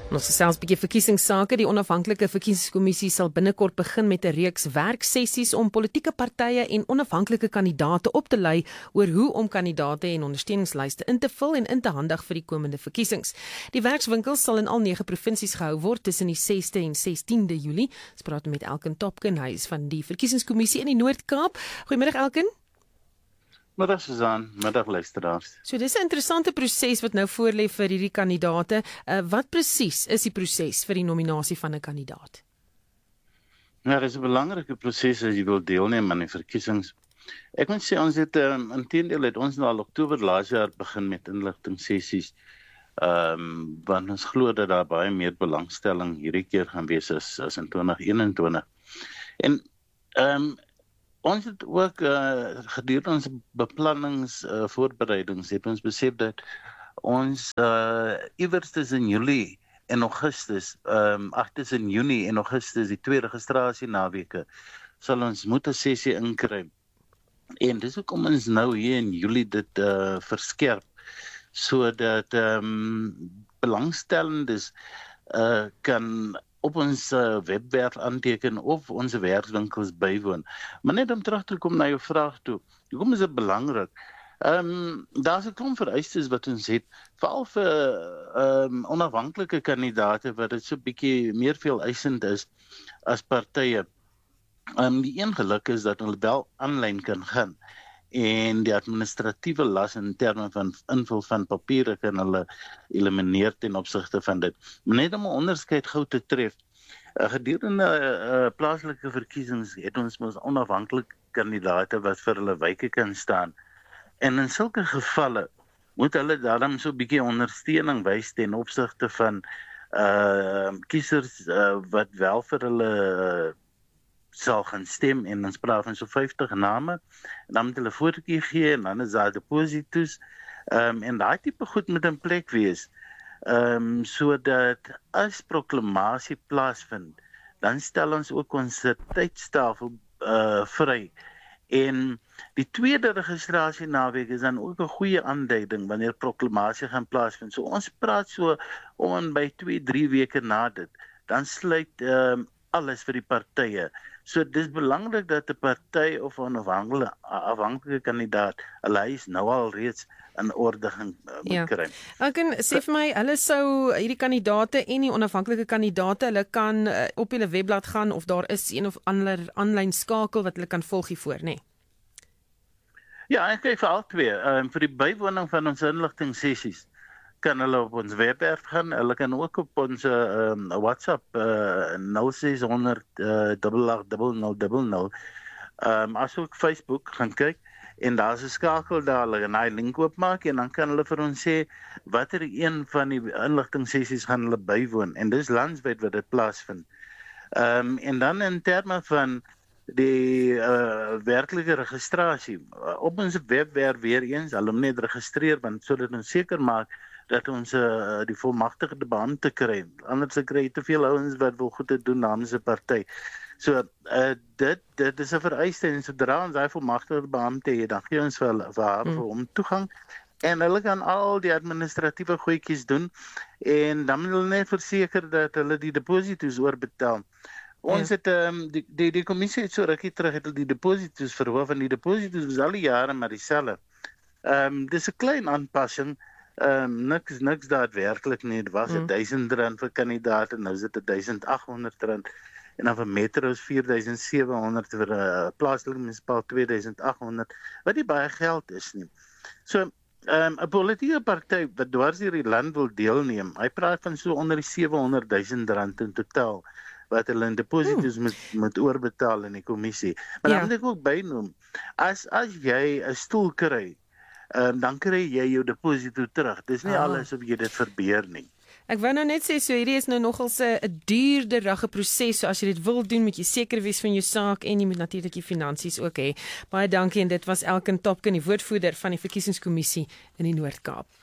Ons gesels 'n bietjie verkiesingssake. Die onafhanklike verkiesingskommissie sal binnekort begin met 'n reeks werksessies om politieke partye en onafhanklike kandidaate op te lei oor hoe om kandidaate en ondersteuningslyste in te vul en in te handig vir die komende verkiesings. Die werkswinkels sal in al 9 provinsies gehou word tussen die 6de en 16de Julie. Ons praat met Elkin Topken, hy is van die verkiesingskommissie in die Noord-Kaap. Goeiemiddag Elkin. Middag Suzan, middag luisteraars. So dis 'n interessante proses wat nou voorlê vir hierdie kandidaate. Wat presies is die proses vir die nominasie van 'n kandidaat? Ja, dit is 'n belangrike proses as jy wil deelneem aan die verkiesings. Ek moet sê ons het inteendeel het ons nou al Oktober laas jaar begin met inligtingsessies. Want ons glo dat daar baie meer belangstelling hierdie keer gaan wees as in 2021. En ons het ook gedurende ons beplanningsvoorbereidings het ons besef dat ons iewers tussen Julie en Augustus, tussen Junie en Augustus, die 2 registrasienaweke, sal ons moet 'n sessie inkry. En dis hoekom ons nou hier in Julie dit verskerp, sodat belangstellendes kan op ons webwerf aanteken of ons werkswinkels bywoon. Maar net om terug te kom na jou vraag toe, hoekom is dit belangrik? Daar's 'n klomp vereistes wat ons het, veral vir onafhanklike kandidaate wat dit so bietjie meer veel eisend is as partye. Die een geluk is dat hulle wel aanlyn kan gaan en die administratiewe las in terme van invul van papiere kan hulle elimineer ten opsigte van dit. Maar net om 'n onderskeid gou te tref, gedurende plaaslike verkiesings het ons mos onafhanklike kandidaate wat vir hulle wyke kan staan. En in sulke gevalle moet hulle daarom so 'n bietjie ondersteuning wys ten opsigte van kiesers wat wel vir hulle sal gaan stem, en ons praat van so 50 name, en dan moet hulle voorkeur gee, en dan is daar depositos, en daai tipe goed moet in plek wees, sodat as proklamasie plaasvind, dan stel ons ook ons tydstafel vry. En die 2de registrasienaweek is dan ook 'n goeie aanduiding wanneer proklamasie gaan plaasvind. So ons praat so om en by 2-3 weke na dit, dan sluit alles vir die partye. So dis belangrik dat 'n party of 'n afhanklike kandidaat 'n lys nou al reeds in orde moet kry. Ek kan sê vir my, hulle sou hierdie kandidaate en die onafhanklike kandidaate, hulle kan op hulle webblad gaan of daar is een of ander aanlyn skakel wat hulle kan volg hiervoor, nê? Ja, ek kyk vir al twee. Vir die bywoning van ons inligtingssessies kan hulle op ons webwerf gaan. Hulle kan ook op ons WhatsApp 0600 880000 as ook Facebook gaan kyk, en daar's 'n skakel daar, hulle kan daai link oopmaak en dan kan hulle vir ons sê watter een van die inligtingssessies gaan hulle bywoon, en dis landwyd wat dit plaasvind. En dan in terme van die werklike registrasie op ons webwerf weer eens, hulle moet net registreer, want sodat ons seker maak dat ons die volmagtigde beampte kry. Anders kry jy te veel ouens wat wil goed doen namens 'n party. So dit is 'n vereiste, en sodra ons daai volmagtigde beampte het, dan gee ons vir haar om toegang, en hulle kan al die administratiewe goedjies doen, en dan moet hulle net verseker dat hulle die depositos oorbetaal. Ons het die kommissie het so rukkie terug het die depositos verhoog, en die depositos was al die jare maar dieselfde. Dis 'n klein aanpassing, niks daadwerklik nie. Dit was R1000 vir kandidaate, nou is dit R1800, en dan vir metro is R4700, vir plaaslike munisipal R2800, wat nie baie geld is nie. So 'n politieke party wat dwars deur die land wil deelneem, hy praat van so onder die R700,000 in totaal wat hulle in depositos moet oorbetaal in die kommissie. Maar dan moet ek ook bynoem, as jy 'n stoel kry, dan kry jy jou deposito terug. Dis nie alles of jy dit verbeur nie. Ek wou nou net sê, so hierdie is nou nogals 'n duurderige proses, so as jy dit wil doen, moet jy seker wees van jou saak, en jy moet natuurlik die finansies ook hê. Baie dankie, en dit was Elkin Topken, die woordvoerder van die verkiesingskommissie in die Noord-Kaap.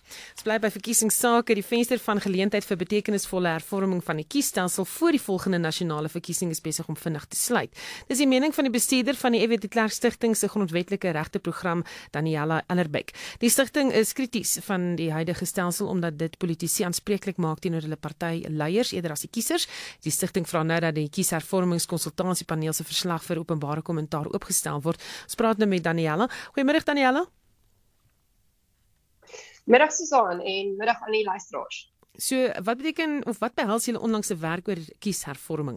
Ons bly by verkiesingsake. Die venster van geleentheid vir betekenisvolle hervorming van die kiesstelsel voor die volgende nasionale verkiesing is besig om vinnig te sluit. Dis die mening van die bestuurder van die F.W. de Klerk Stichting se grondwetlike regteprogram, Daniela Ellerbeck. Die stigting is krities van die huidige stelsel omdat dit politici aanspreeklik maak teenoor hulle partyleiers eerder as die kiesers. Die stigting vra nou dat die kieshervormingskonsultasiepaneel se verslag vir openbare kommentaar oopgestel word. Ons praat nou met Daniela. Goeiemôre Daniela. Middag Susan en middag aan die luisteraars. So, wat beteken of wat behels julle onlangse werk oor kieshervorming?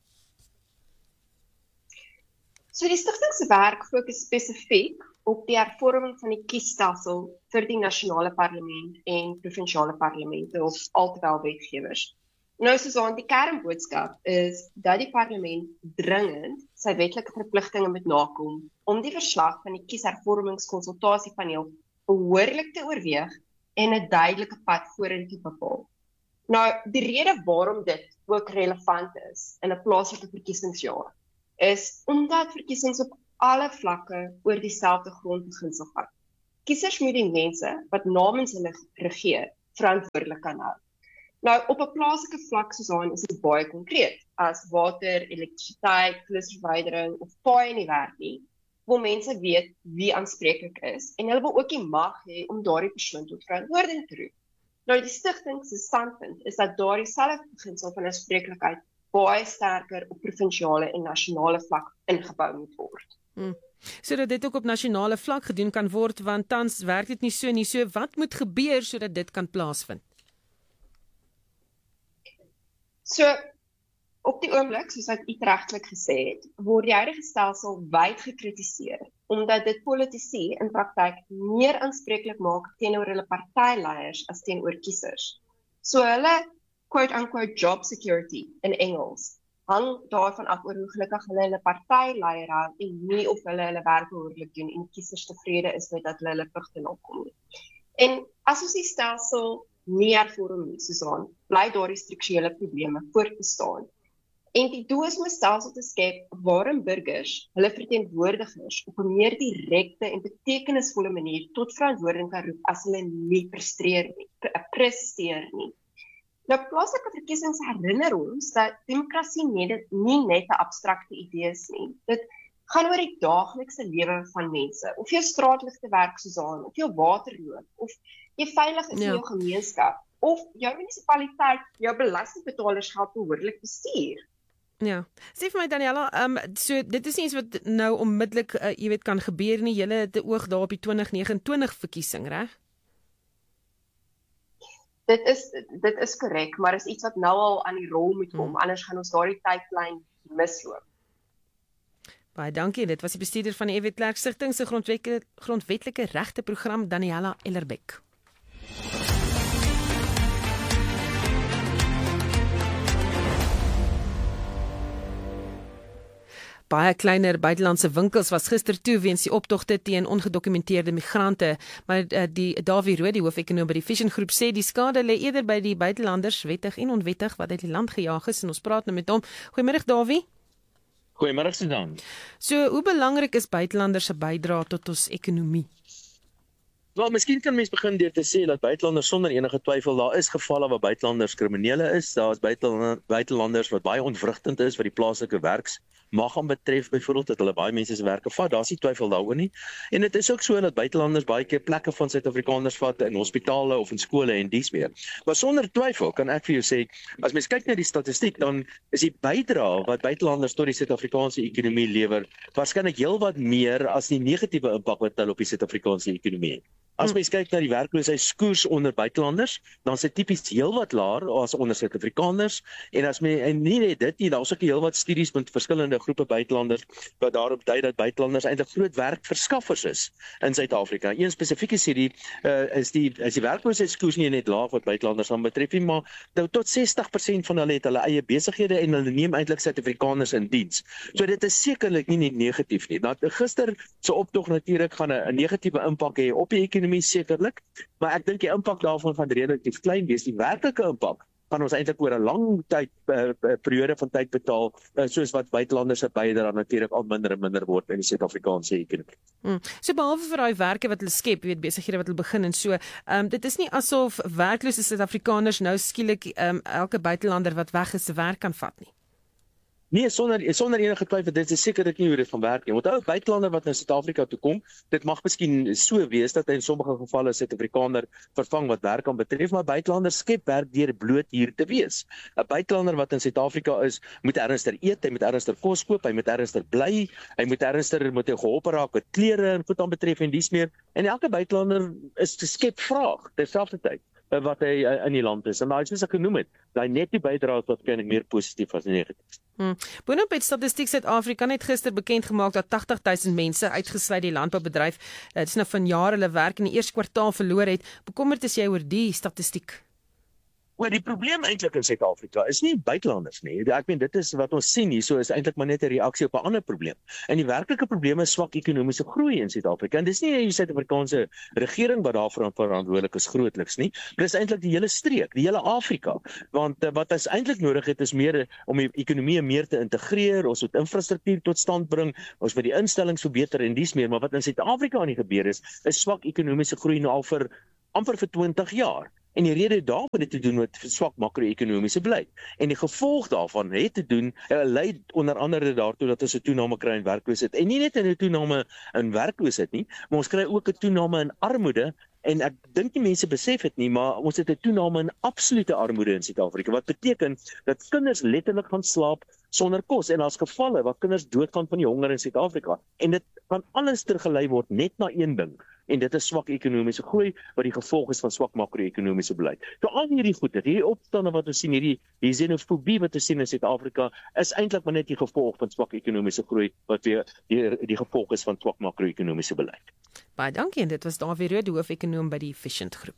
So die stigting se werk fokus spesifiek op die hervorming van die kiesstelsel vir die nasionale parlement en provinsiale parlemente of altevel wetgewers. Nou Susan, die kernboodskap is dat die parlement dringend sy wetlike verpligtinge moet nakom om die verslag van die kieshervormingskonsultasiepaneel behoorlik te oorweeg en 'n duidelike pad vorentoe bepaal. Nou, die rede waarom dit ook relevant is in 'n plaaslike verkiesingsjaar is omdat verkiesings op alle vlakke oor dieselfde grondbeginsel gaan. Kiesers moet die mense wat namens hulle regeer verantwoordelik kan hou. Nou, op 'n plaaslike vlak Susan is dit baie konkreet, as water, elektrisiteit, flusverwydering of paaie nie werk nie, wil mense weet wie aanspreeklik is en hulle wil ook die mag hê om daardie persoon tot verantwoording te roep. Nou die stigting se standpunt is dat daardie selfde beginsel van aanspreeklikheid baie sterker op provinsiale en nasionale vlak ingebou moet word. Sodat dit ook op nasionale vlak gedoen kan word, want tans werk dit nie so nie. So wat moet gebeur sodat dit kan plaasvind? So op die oomblik, soos ek regtelik gesê het, word die huidige stelsel wyd gekritiseer omdat dit politici in praktyk meer aanspreeklik maak teenoor hulle partyleiers as teenoor kiesers. So hulle quote-unquote job security in Engels hang daarvan af oor hoe gelukkig hulle partyleier hou en nie of hulle werk behoorlik doen en kiesers tevrede is met dat hulle pligte nakom nie. En as ons die stelsel nie hervorm nie, Susan, bly daardie strukturele probleme voortbestaan. En die doel is om 'n stelsel te skep waarin burgers hulle verteenwoordigers op 'n meer direkte en betekenisvolle manier tot verantwoording kan roep as hulle nie presteer nie. Nou, plaaslike verkiesings herinner ons dat demokrasie nie net 'n abstrakte idee is nie. Dit gaan oor die daaglikse lewe van mense. Of jou straatligte werk Susan, of jou water loop, of jy veilig is in jou gemeenskap, of jou munisipaliteit jou belastingbetalers geld behoorlik bestuur. Ja, sê vir my Daniela, so dit is nie iets wat nou onmiddellik, jy weet, kan gebeur nie. Julle het 'n oog daar op die 2029 verkiesing, reg? Dit is korrek, maar is iets wat nou al aan die rol moet kom, anders gaan ons daardie tydlyn misloop. Baie dankie. Dit was die bestuurder van die F.W. de Klerk Stichting se grondwetlike regteprogram, Daniela Ellerbeck. Baie kleiner buitelandse winkels was gister toe weens die optogte teen ongedokumenteerde migrante, maar die Davie Rood, die hoofekonoom by die Vision Groep, sê die skade lê eerder by die buitelanders, wettig en onwettig, wat uit die land gejaag is, en ons praat nou met hom. Goeiemôre Davie. Goeiemôre Susan. So, hoe belangrik is buitelanders se bydrae tot ons ekonomie? Wel, miskien kan mens begin deur te sê dat buitelanders sonder enige twyfel, daar is gevalle waar buitelanders kriminele is, daar is buitelanders wat baie ontwrigtend is, wat die plaaslike werksmag aan betref, byvoorbeeld dat hulle baie mense se werke vat, daar is nie twyfel daaroor nie. En dit is ook so dat buitelanders baie keer plekke van Suid-Afrikaners vat in hospitale of in skole en dies meer. Maar sonder twyfel kan ek vir jou sê, as mens kyk na die statistiek, dan is die bydrae wat buitelanders tot die Suid-Afrikaanse ekonomie lewer, waarskynlik heelwat meer as die negatiewe impak wat hulle op die Suid-Afrikaanse ekonomie het. As mens kyk na die werkloosheidskoers onder buitelanders, dan is dit tipies heelwat laer as onder Suid-Afrikaners, en as mens nie net dit nie, daar is ook heelwat studies met verskillende groepe buitelanders wat daarop dui dat buitelanders eintlik groot werkverskaffers is in Suid-Afrika. Een spesifieke studie is die werkloosheidskoers nie net laag wat buitelanders aan betref nie, maar nou tot 60% van hulle het hulle eie besighede en hulle neem eintlik Suid-Afrikaners in diens. So dit is sekerlik nie net negatief nie. Nou gister se optog natuurlik gaan 'n negatiewe impak hê op die ekonomie sekerlik, maar ek dink die impak daarvan gaan relatief klein wees. Die werklike impak gaan ons eintlik oor 'n lang tyd periode van tyd betaal, soos wat buitelanders se bydrae natuurlik al minder en minder word in die Suid-Afrikaanse ekonomie. So behalwe vir daai werke wat hulle skep, jy weet besighede wat hulle begin en so, dit is nie asof werklose Suid-Afrikaners nou skielik elke buitelander wat weg is se werk kan vat nie. Nee, sonder enige twyfel, dit is sekerlik nie hoe dit gaan werk nie. Onthou, buitelander wat na Suid-Afrika toe kom, dit mag miskien so wees dat in sommige gevalle 'n Suid-Afrikaner vervang wat werk kan betref, maar buitelanders skep werk deur bloot hier te wees. 'n Buitelander wat in Suid-Afrika is, moet ernstig eet, hy moet ernstig kos koop, hy moet ernstig bly, hy moet geholpe raak met klere en goed aan betref en dies meer. En elke buitelander is geskep vraag terselfdertyd wat hy in die land is. En daai soos ek genoem het, daai netto bydrae is waarskynlik meer positief as negatief. Boonop het Statistiek Suid-Afrika net gister bekend gemaak dat 80,000 mense uitgesluit die landboubedryf, dit is nou van jare hulle werk in die eerste kwartaal verloor het. Bekommerd is jy oor die statistiek? Wel, die probleem eintlik in Suid-Afrika is nie buitelanders nie. Ek meen dit is wat ons sien hier, so is eintlik maar net 'n reaksie op 'n ander probleem. En die werklike probleem is swak ekonomiese groei in Suid-Afrika. En dis nie die Suid-Afrikaanse regering wat daarvoor verantwoordelik is grootliks nie. Dit is eintlik die hele streek, die hele Afrika. Want wat ons eintlik nodig het is meer om die ekonomie meer te integreer, ons moet infrastruktuur tot stand bring, ons moet die instellings verbeter en dies meer, maar wat in Suid-Afrika aan die gebeur is swak ekonomiese groei nou al vir amper vir 20 jaar. En die rede daarvoor het te doen met swak makro-ekonomiese beleid. En die gevolg daarvan het te doen, lei onder andere daartoe dat ons 'n toename kry in werkloosheid. En nie net 'n toename in werkloosheid nie, maar ons kry ook 'n toename in armoede. En ek dink die mense besef dit nie, maar ons het 'n toename in absolute armoede in Suid-Afrika. Wat beteken dat kinders letterlik gaan slaap sonder kos. En daar's gevalle waar kinders doodgaan van die honger in Suid-Afrika. En dit kan alles tergelei word net na een ding. En dit is swak ekonomiese groei wat die gevolg is van swak makro-ekonomiese beleid. So al hierdie goede, hierdie opstande wat ons sien, hierdie xenofobie wat ons sien in Suid-Afrika, is eintlik maar net die gevolg van swak ekonomiese groei wat weer die gevolg is van swak makro-ekonomiese beleid. Baie dankie, en dit was Dawie Rood, die hoofekonoom by die Efficient Groep.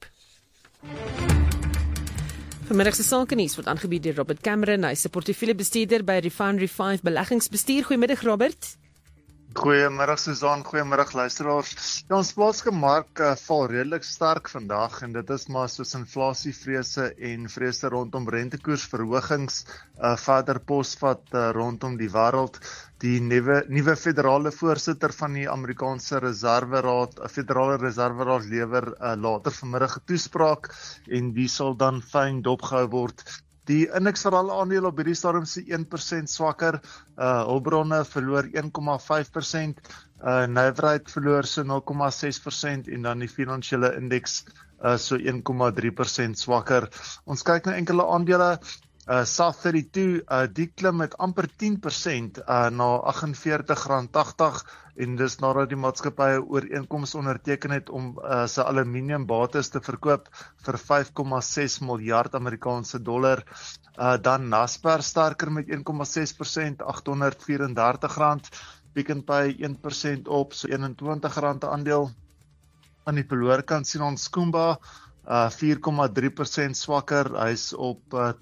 Vanmiddag se sakenuus word aangebied deur Robert Cameron, hy is 'n portefeuljebestuurder by Refinery 5 Beleggingsbestuur. Goeiemiddag Robert. Goeiemiddag Susan, goeiemiddag luisteraars. Ons plaaslike mark val redelik sterk vandag en dit is maar soos inflasievrese en vrese rondom rentekoersverhogings verder posvat rondom die wêreld. Die nuwe federale voorsitter van die Amerikaanse Federale Reserveraad lewer later vanmiddag 'n toespraak en die sal dan fyn dopgehou word. Die indeks vir alle aandele op hierdie stadium se 1% swakker, hulpbronne verloor 1,5%, nywerheid verloor so 0,6% en dan die finansiële indeks so 1,3% swakker. Ons kyk na enkele aandele. South32, die klim met amper 10% na R48.80 en dis nadat die maatskappy 'n ooreenkoms onderteken het om sy aluminiumbates te verkoop vir 5,6 miljard Amerikaanse dollar. Dan Naspers sterker met 1,6%, R834. Pick n Pay 1% op, so R21 'n aandeel. Aan die verloorkant sien ons Kumba 4,3% swakker, hy's op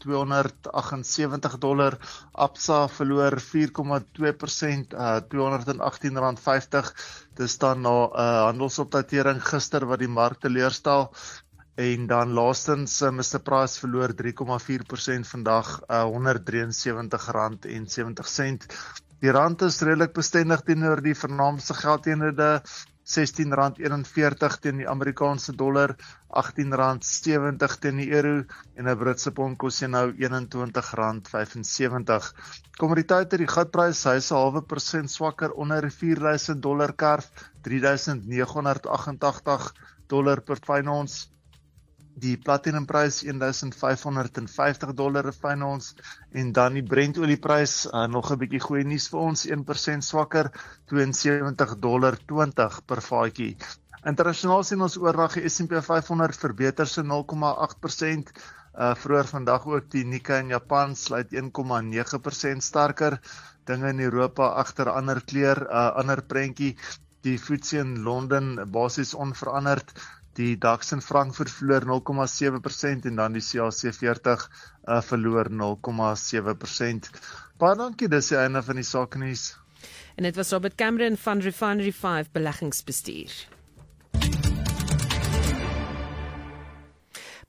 $278. Absa verloor 4,2%, R218.50. Dis dan na handelsopdatering gister wat die mark teleurstel. En dan laastens Mr Price verloor 3,4% vandag, R173.70. Die rand is redelik bestendig teenoor die vernaamste geldeenhede. R16.41 teen die Amerikaanse dollar, R18.70 teen die euro en 'n Britse pond kos jy nou R21.75. Kommoditeite, die goudprys, hy is 0,5% swakker onder die $4,000 kerf, $3,988 per fyn ons. Die platinumprys $1,550 'n fyn ons en dan die Brent-olieprys nog 'n bietjie goeie nuus vir ons, 1% swakker, $72.20 per vaatjie. Internasionaal sien ons oordag die S&P 500 verbeter so 0,8%. Vroeër vandag ook die Nikkei in Japan sluit 1,9% sterker. Dinge in Europa agter ander kleur, ander prentjie. Die FTSE in Londen basies onveranderd. Die DAX in Frankfurt verloor 0,7% en dan die CAC 40 verloor 0,7%. Baie dankie, dis die einde van die sakenuus. En dit was Robert Cameron van Refinery 5 Beleggingsbestuur.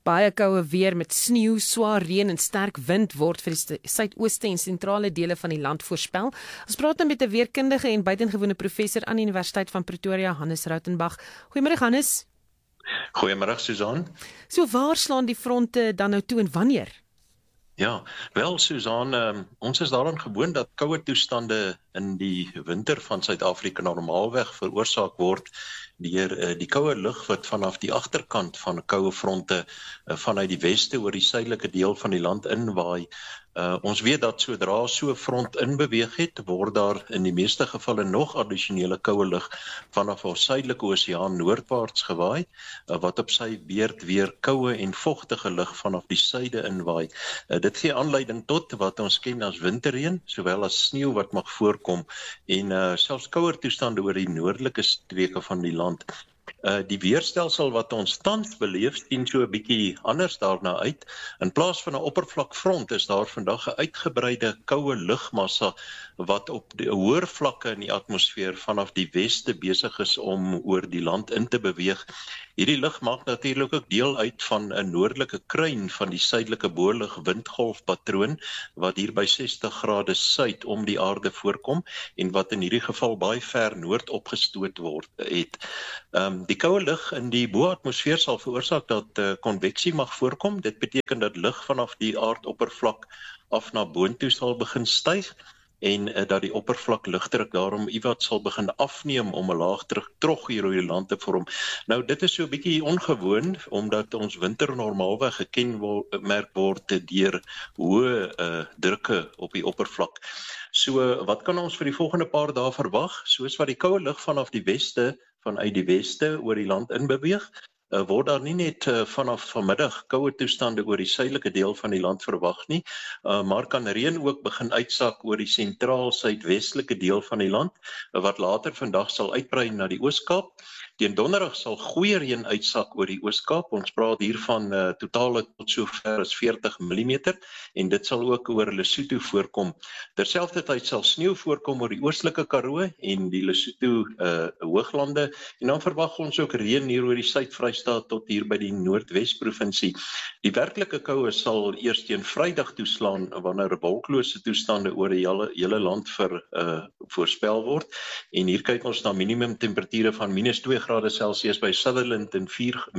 Baie koue weer met sneeu, swaar reën en sterk wind word vir die suidooste en sentrale dele van die land voorspel. Ons praat met 'n weerkundige en buitengewone professor aan die Universiteit van Pretoria, Hannes Rautenbach. Goeiemôre Hannes. Goeiemôre Susan. So waar slaan die fronte dan nou toe en wanneer? Ja, wel Susan, ons is daaraan gewoond dat koue toestande in die winter van Suid-Afrika normaalweg veroorsaak word deur die koue lug wat vanaf die agterkant van koue fronte vanuit die weste oor die suidelike deel van die land inwaai. Ons weet dat sodra so 'n front inbeweeg het, word daar in die meeste gevalle nog addisionele koue lug vanaf ons suidelike oseaan noordwaarts gewaai, wat op sy beurt weer koue en vogtige lug vanaf die suide inwaai. Dit gee aanleiding tot wat ons ken as winterreën, sowel as sneeu wat mag voorkom en selfs kouer toestande oor die noordelike streke van die land. Die weerstelsel wat ons tans beleef, sien so 'n bietjie anders daarna uit. In plaas van 'n oppervlakfront is daar vandag 'n uitgebreide koue lugmassa wat op die hoër vlakke in die atmosfeer vanaf die weste besig is om oor die land in te beweeg. Hierdie lug maak natuurlik ook deel uit van 'n noordelike kruin van die suidelike boorlug windgolfpatroon wat hier by 60 grade suid om die aarde voorkom en wat in hierdie geval baie ver noord opgestoot het. Die koue lug in die bo-atmosfeer sal veroorsaak dat konveksie mag voorkom. Dit beteken dat lug vanaf die aardoppervlak af na boontoe sal begin styg en dat die oppervlak lugdruk daarom iewat sal begin afneem om 'n laag trog hier oor die land te vorm. Nou dit is so 'n bietjie ongewoon omdat ons winter normaalweg gekenmerk word deur hoë drukke op die oppervlak. So wat kan ons vir die volgende paar dae verwag? Soos wat die koue lug vanuit die weste oor die land inbeweeg, word daar nie net vanaf vanmiddag koue toestande oor die suidelike deel van die land verwag nie, maar kan reën ook begin uitsak oor die sentraal-suidwestelike deel van die land, wat later vandag sal uitbrei na die Oos-Kaap. Teen donderdag sal goeie reën uitsak oor die Oos-Kaap. Ons praat hier van totale tot so ver as 40 mm en dit sal ook oor Lesotho voorkom. Terselfdertyd sal sneeu voorkom oor die oostelike Karoo en die Lesotho hooglande en dan verwag ons ook reën hier oor die Suid-Vrystaat tot hier by die Noordwes-provinsie. Die werklike koue sal eers teen Vrydag toeslaan wanneer wolklose toestande oor die hele land voorspel word. En hier kyk ons na minimum temperature van -2°C by Sutherland en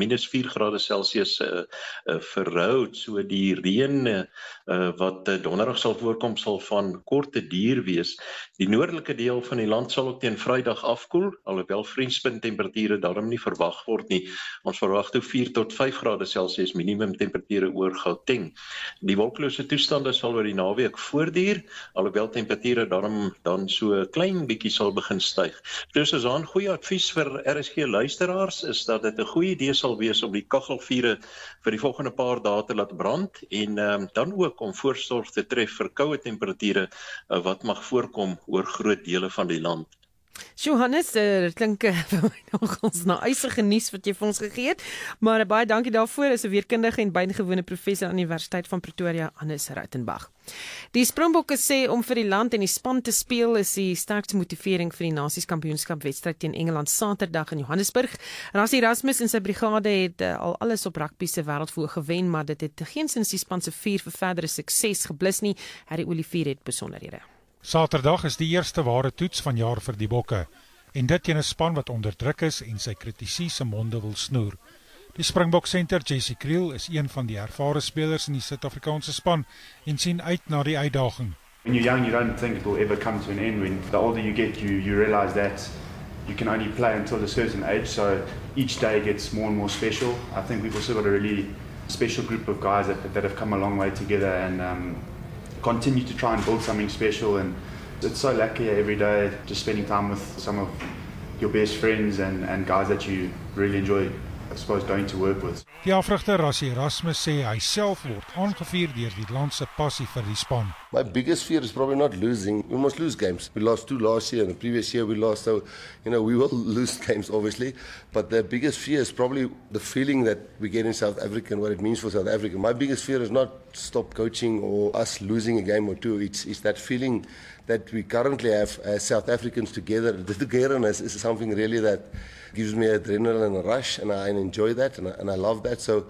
-4°C vir Rhodes. So die reën wat donderdag sal voorkom sal van korte duur wees. Die noordelike deel van die land sal ook teen Vrydag afkoel, alhoewel vriespunt temperature daarom nie verwag word nie. Ons verwag toe 4 tot 5°C minimum temperature oor Gauteng. Die wolklose toestande sal oor die naweek voortduur, alhoewel temperature daarom dan so 'n klein bietjie sal begin styg. Dus is 'n goeie advies vir RSG luisteraars is dat dit 'n goeie idee sal wees om die kaggelvure vir die volgende paar dae te laat brand en dan ook om voorsorg te tref vir koue temperature wat mag voorkom oor groot dele van die land. Johannes, dit klink vir my nogals na eisige nuus wat jy vir ons gegee het, maar baie dankie daarvoor. Is 'n weerkundige en buitengewone professor aan die Universiteit van Pretoria, Hannes Rautenbach. Die Springbokke sê om vir die land en die span te speel is die sterkste motivering vir die Nasieskampioenskap wedstryd teen Engeland Saterdag in Johannesburg. Rassie Erasmus en sy brigade het al alles op rugby se wêreldvoog gewen, maar dit het geensins die span se vuur vir verdere sukses geblus nie. Harry Olivier het besonderhede. Saterdag is die eerste ware toets van jaar vir die Bokke en dit teen 'n span wat onder druk is en sy kritisie se monde wil snoer. Die Springbok center Jesse Kriel is een van die ervare spelers in die Suid-Afrikaanse span en sien uit na die uitdaging. When you're young, you don't think it will ever come to an end. When the older you get, you realize that you can only play until a certain age, so each day gets more and more special. I think we've also got a really special group of guys that have come a long way together and continue to try and build something special, and it's so lucky every day just spending time with some of your best friends and guys that you really enjoy, I suppose, going to work with. Die afrigter Rassie Erasmus sê hy self word aangevuur deur die land se passie vir die span. My biggest fear is probably not losing. We must lose games. We lost 2 last year and the previous year we lost, so we will lose games obviously, but the biggest fear is probably the feeling that we get in South Africa and what it means for South Africa. My biggest fear is not stop coaching or us losing a game or two. It's that feeling that we currently have as South Africans together. The togetherness is something really that gives me adrenaline rush, and I enjoy that and I love that. So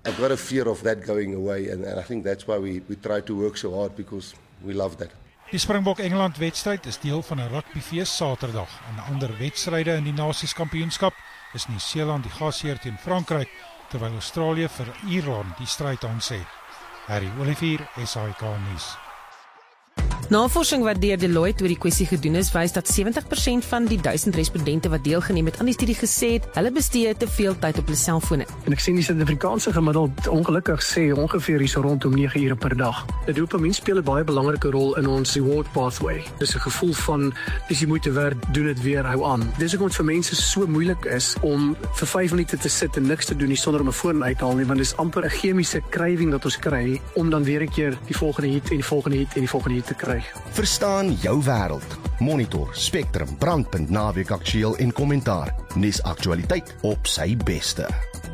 I've got a fear of that going away, and I think that's why we try to work so hard, because we love that. Die Springbok-Engeland wedstryd is deel van 'n rugbyfees Saterdag. In ander wedstryde in die Nasieskampioenskap is Nieu-Seeland die gasheer teen Frankryk, terwyl Australië vir Ierland die stryd aansê. Harry Olivier, SAK nuus. Navorsing wat deur Deloitte oor die kwessie gedoen is, wys dat 70% van die 1000 respondente wat deelgeneem het aan die studie gesê het, hulle bestee te veel tyd op hulle selfone. En ek sien die Suid-Afrikaanse gemiddeld ongelukkig sê ongeveer hier so rondom 9 ure per dag. Die dopamien speel 'n baie belangrike rol in ons reward pathway. Dis 'n gevoel van, dis die moeite werd, doen dit weer, hou aan. Dis hoekom dit vir mense so moeilik is om vir 5 minute te sit en niks te doen nie sonder om 'n foon uit te haal nie, want dis amper 'n chemiese krywing dat ons kry om dan weer 'n keer die volgende hit en die volgende hit en die volgende hit te kry. Verstaan jou wêreld. Monitor Spectrum, Brandpunt, Naweek Aktueel en Kommentaar. Nuus aktualiteit op sy beste.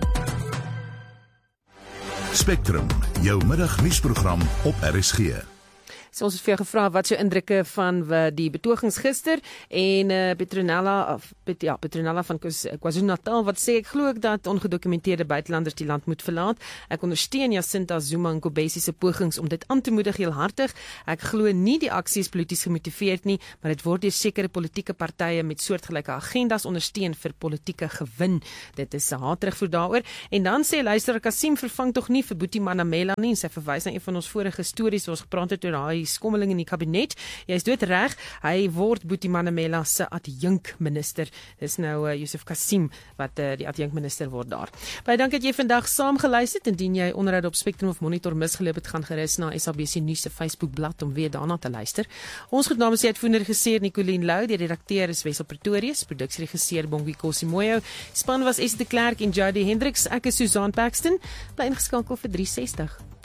Spectrum, jou middagnuusprogram op RSG. So ons het vir jou gevra wat jou indrukke van die betogings gister en Petronella van KwaZulu-Natal wat sê ek glo dat ongedokumenteerde buitelanders die land moet verlaat. Ek ondersteun Jacinta Zuma Ngobesi se pogings om dit aan te moedig heel hartig. Ek glo nie die aksie is polities gemotiveerd nie, maar dit word deur sekere politieke partye met soortgelyke agendas ondersteun vir politieke gewin. Dit is 'n haatterugvoer daaroor. En dan sê luisteraar Kasim vervang tog nie vir Boetie Manamela nie. Sy verwys na een van ons vorige stories waar ons gepraat het oor daai skommeling in die kabinet. Jy is dood reg. Hy word Boetie Manamela se adjunkminister. Dis nou Yusuf Kasim wat die adjunkminister word daar. Baie dankie dat jy vandag saam geluister het. Indien jy onderhoude op Spectrum of Monitor misgeloop het, gaan gerus na SABC Nuus se Facebookblad om weer daarna te luister. Ons groet namens die uitvoerende regisseur Nicoline Lou, die redakteur is Wessel Pretorius, produksieregisseur Bongi Kosimoyo. Span was Esther de Klerk en Jody Hendricks. Ek is Susan Paxton. Bly ingeskakel vir 360.